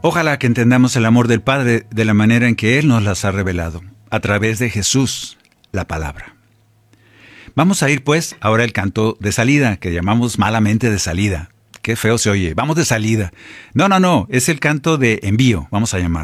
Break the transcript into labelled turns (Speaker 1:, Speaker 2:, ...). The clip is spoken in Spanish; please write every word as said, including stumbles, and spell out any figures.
Speaker 1: Ojalá que entendamos el amor del Padre de la manera en que Él nos las ha revelado, a través de Jesús, la palabra. Vamos a ir pues ahora al canto de salida, que llamamos malamente de salida. Qué feo se oye, vamos de salida. No, no, no, es el canto de envío, vamos a llamar.